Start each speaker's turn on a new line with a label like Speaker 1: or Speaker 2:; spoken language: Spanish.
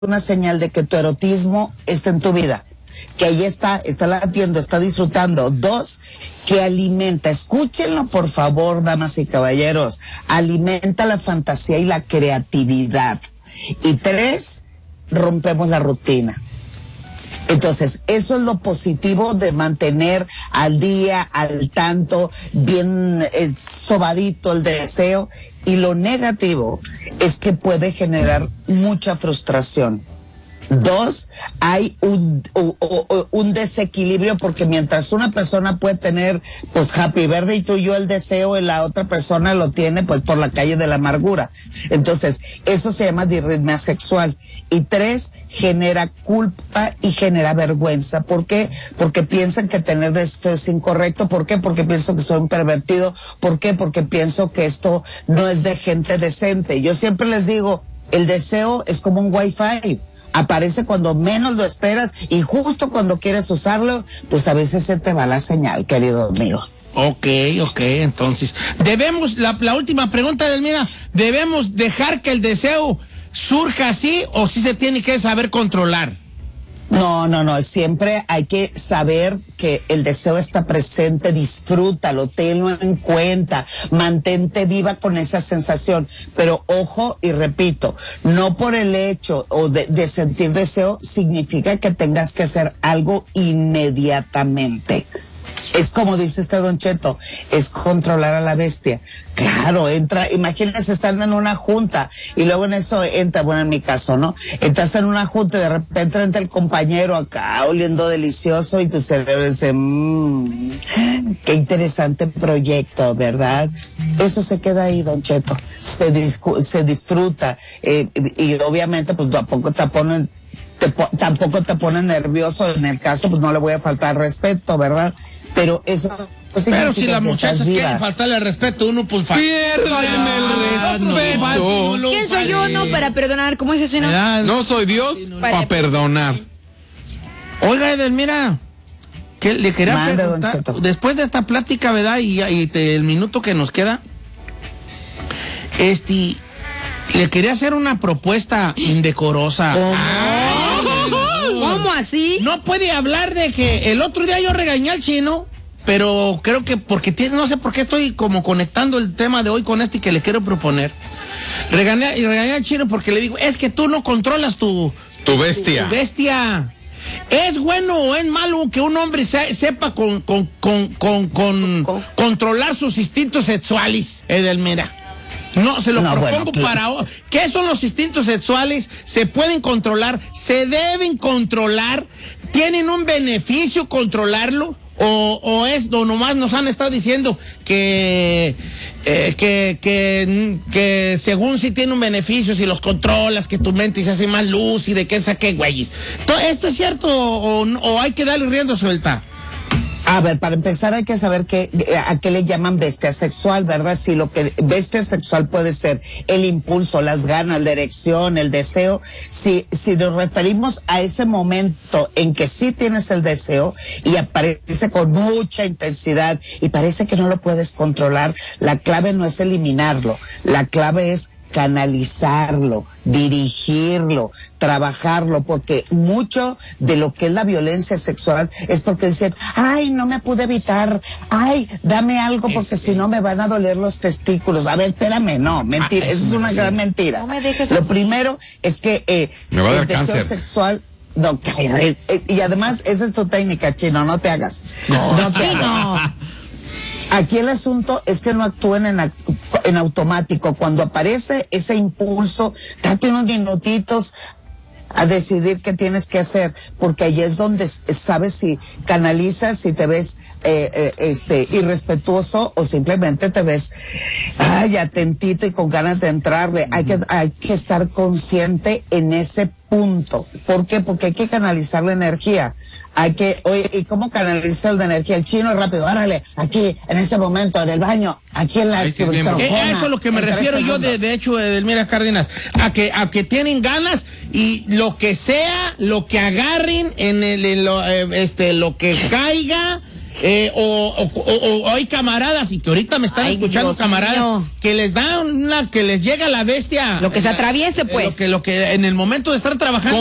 Speaker 1: una señal de que tu erotismo está en tu vida, que ahí está latiendo, está disfrutando. 2, que alimenta, escúchenlo por favor, damas y caballeros, alimenta la fantasía y la creatividad. Y 3, rompemos la rutina. Entonces, eso es lo positivo de mantener al día, al tanto, bien sobadito el deseo. Y lo negativo es que puede generar mucha frustración. 2, hay un desequilibrio, porque mientras una persona puede tener, pues, happy birthday y tú y yo el deseo, y la otra persona lo tiene, pues, por la calle de la amargura. Entonces, eso se llama disritmia sexual. Y 3, genera culpa y genera vergüenza. ¿Por qué? Porque piensan que tener deseo es incorrecto. ¿Por qué? Porque pienso que soy un pervertido. ¿Por qué? Porque pienso que esto no es de gente decente. Yo siempre les digo, el deseo es como un wifi. Aparece cuando menos lo esperas y justo cuando quieres usarlo, pues a veces se te va la señal, querido amigo.
Speaker 2: Ok, entonces, debemos, la última pregunta, Edelmira, ¿debemos dejar que el deseo surja así o si se tiene que saber controlar?
Speaker 1: No, siempre hay que saber que el deseo está presente, disfrútalo, tenlo en cuenta, mantente viva con esa sensación, pero ojo y repito, no por el hecho de sentir deseo significa que tengas que hacer algo inmediatamente. Es como dice usted, Don Cheto, es controlar a la bestia. Claro, imagínense estar en una junta y luego en eso entra, bueno, en mi caso, ¿no? Estás en una junta y de repente entra el compañero acá oliendo delicioso y tu cerebro dice, qué interesante proyecto, ¿verdad? Eso se queda ahí, Don Cheto. Se disfruta y obviamente pues tampoco te ponen nervioso. En el caso, pues no le voy a faltar respeto, ¿verdad? Pero eso
Speaker 2: pero si las muchachas quieren faltarle al respeto, uno pues
Speaker 3: pierdan el respeto.
Speaker 4: ¿Quién soy yo, no, para perdonar? ¿Cómo dice eso?
Speaker 3: No soy Dios para perdonar.
Speaker 2: Oiga, Edelmira, que le quería preguntar, después de esta plática, ¿verdad? Y el minuto que nos queda, le quería hacer una propuesta indecorosa.
Speaker 4: ¿Cómo así?
Speaker 2: No puede hablar de que el otro día yo regañé al chino, pero creo que no sé por qué estoy como conectando el tema de hoy con y que le quiero proponer. Regañé al chino porque le digo, es que tú no controlas tu
Speaker 3: bestia.
Speaker 2: Tu bestia. ¿Es bueno o es malo que un hombre sepa controlar sus instintos sexuales, Edelmira? No, se lo propongo para hoy. ¿Qué son los instintos sexuales? ¿Se pueden controlar? ¿Se deben controlar? ¿Tienen un beneficio controlarlo? ¿O nomás nos han estado diciendo que según si tiene un beneficio, si los controlas, que tu mente se hace más lúcida, que saque güeyes? ¿Esto es cierto o hay que darle rienda suelta?
Speaker 1: A ver, para empezar hay que saber a qué le llaman bestia sexual, ¿verdad? Si lo que bestia sexual puede ser el impulso, las ganas, la erección, el deseo. Si nos referimos a ese momento en que sí tienes el deseo y aparece con mucha intensidad y parece que no lo puedes controlar, la clave no es eliminarlo, la clave es canalizarlo, dirigirlo, trabajarlo, porque mucho de lo que es la violencia sexual es porque dicen, ay, no me pude evitar, ay, dame algo porque si no me van a doler los testículos. A ver, espérame, no, mentira, eso es una gran mentira.
Speaker 4: No me dejes
Speaker 1: lo primero es que
Speaker 3: me va a dar
Speaker 1: el deseo
Speaker 3: cáncer
Speaker 1: sexual. No, y además esa es tu técnica, chino, no te hagas. No te hagas.
Speaker 4: No.
Speaker 1: Aquí el asunto es que no actúen en automático. Cuando aparece ese impulso, date unos minutitos a decidir qué tienes que hacer, porque ahí es donde sabes si canalizas, si te ves irrespetuoso o simplemente te ves atentito y con ganas de entrarle. Hay que estar consciente en ese punto. ¿Por qué? Porque hay que canalizar la energía. Oye, ¿y cómo canalizar la energía? El chino rápido, árale, aquí, en este momento, en el baño, aquí en la
Speaker 2: eso es lo que me refiero yo, de hecho, Edelmira Cárdenas, a que tienen ganas y lo que sea, lo que agarren, lo que caiga, o hay camaradas, y que ahorita me están escuchando, Dios camaradas, mío, que les da que les llega la bestia.
Speaker 4: Lo que se atraviese, pues.
Speaker 2: Lo que en el momento de estar trabajando.